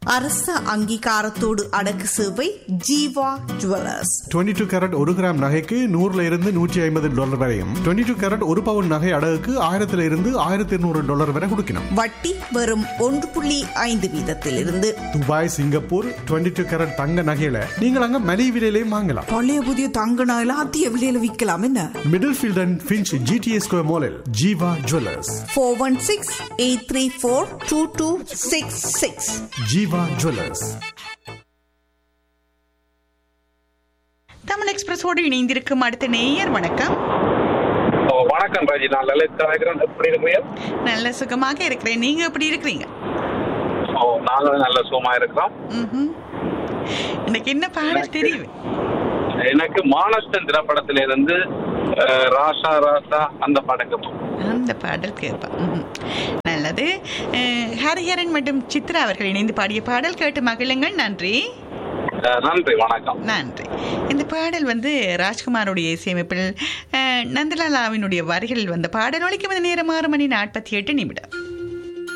அரச அங்கீகாரத்தோடு அடக்கு சேவை ஜீவா ஜுவல்லர்ஸ். 22 கேரட் 1 கிராம் நகைக்கு $100 வரையும், 22 கேரட் 1 பவுன் நகை அடகுக்கு $1,000 வரை கொடுக்கணும். வட்டி வெறும் 1.5% துபாய், சிங்கப்பூர் 22 கேரட் தங்க நகையில நீங்கள் அங்க மலிவு விலையிலையும் வாங்கலாம். பழைய புதிய தங்க நகையில அதிக விலையில விற்கலாம். என்ன middle field and Finch GTA square மாலில் ஜீவா ஜுவல்லர்ஸ். 416-834-2266. ஜீவா ஜுவல்லர்ஸ். தமிழ் எக்ஸ்பிரஸோடு இணைந்திருக்கும் அடுத்த நேயர். வணக்கம். வணக்கம் ராஜி, நான் லலித் கலைக்கிறேன். எப்படி இருக்கீங்க? நல்ல சுகமாக இருக்கிறேன். நீங்க எப்படி இருக்கிறீங்க? நாங்களும் நல்ல சுகமா இருக்கிறோம். எனக்கு என்ன பாடல் தெரியும்? எனக்கு மானஸ்தன் திரைப்படத்தில இருந்து ராசா ராசா அந்த பாடம் கேட்போம். அந்த பாடல் கேட்பேன். நல்லது. ஹரிஹரன் மற்றும் சித்ரா அவர்கள் இணைந்து பாடிய பாடல் கேட்டு மகிழுங்கள். நன்றி. நன்றி, வணக்கம். நன்றி. இந்த பாடல் ராஜ்குமாரோடைய இசையமைப்பில் நந்தலாலாவினுடைய வரிகளில் வந்த பாடல் ஒலிக்கும் நேரம் 6:48.